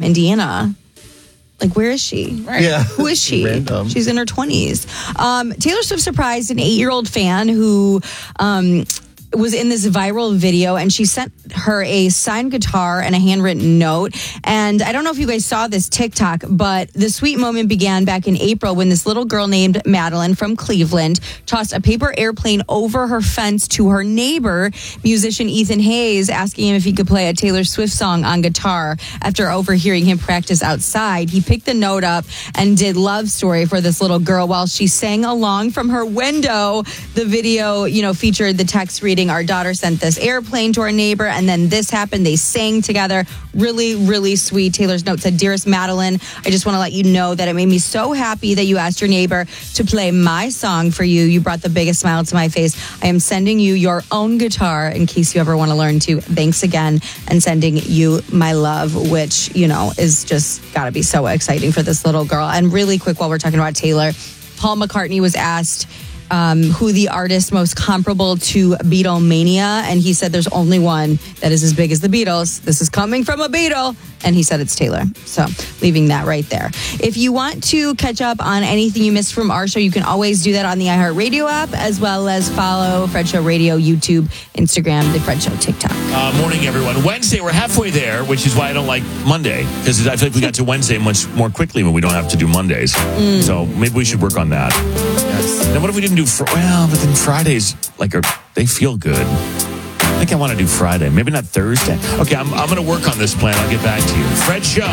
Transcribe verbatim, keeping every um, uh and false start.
Indiana. Like, where is she? Right. Yeah. Who is she? Random. She's in her twenties. Um, Taylor Swift surprised an eight-year-old fan who um, was in this viral video, and she sent her a signed guitar and a handwritten note. And I don't know if you guys saw this TikTok, but the sweet moment began back in April when this little girl named Madeline from Cleveland tossed a paper airplane over her fence to her neighbor, musician Ethan Hayes, asking him if he could play a Taylor Swift song on guitar. After overhearing him practice outside, he picked the note up and did Love Story for this little girl while she sang along from her window. The video, you know, featured the text reading, "Our daughter sent this airplane to our neighbor, and then this happened." They sang together. Really, really sweet. Taylor's note said, "Dearest Madeline, I just want to let you know that it made me so happy that you asked your neighbor to play my song for you. You brought the biggest smile to my face. I am sending you your own guitar in case you ever want to learn to. Thanks again, and sending you my love," which, you know, is just got to be so exciting for this little girl. And really quick, while we're talking about Taylor, Paul McCartney was asked Um, who the artist most comparable to Beatlemania, and he said there's only one that is as big as the Beatles. This is coming from a Beatle, and he said it's Taylor. So leaving that right there. If you want to catch up on anything you missed from our show, you can always do that on the iHeartRadio app, as well as follow Fred Show Radio, YouTube, Instagram, The Fred Show, TikTok. Uh, morning, everyone. Wednesday, we're halfway there, which is why I don't like Monday, because I feel like we got to Wednesday much more quickly when we don't have to do Mondays. Mm. So maybe we should work on that. Yes. Now, what if we didn't do, fr- well, but then Fridays, like, are, they feel good. I think I want to do Friday, maybe not Thursday. Okay, I'm, I'm going to work on this plan. I'll get back to you. Fred Show.